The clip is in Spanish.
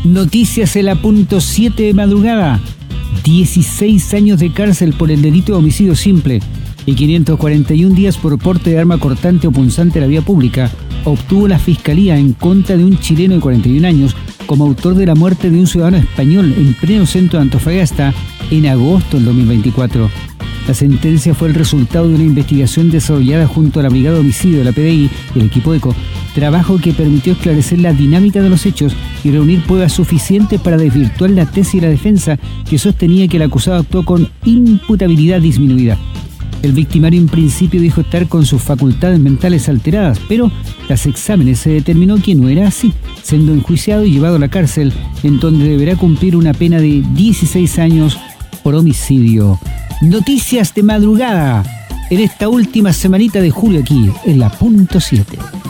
Noticias en la punto 7 de madrugada. 16 años de cárcel por el delito de homicidio simple y 541 días por porte de arma cortante o punzante a la vía pública obtuvo la Fiscalía en contra de un chileno de 41 años como autor de la muerte de un ciudadano español en pleno centro de Antofagasta en agosto del 2024. La sentencia fue el resultado de una investigación desarrollada junto a la Brigada de Homicidio de la PDI y el equipo ECO, trabajo que permitió esclarecer la dinámica de los hechos y reunir pruebas suficientes para desvirtuar la tesis de la defensa que sostenía que el acusado actuó con imputabilidad disminuida. El victimario en principio dijo estar con sus facultades mentales alteradas, pero tras exámenes se determinó que no era así, siendo enjuiciado y llevado a la cárcel, en donde deberá cumplir una pena de 16 años por homicidio. Noticias de madrugada en esta última semanita de julio aquí en la punto 7.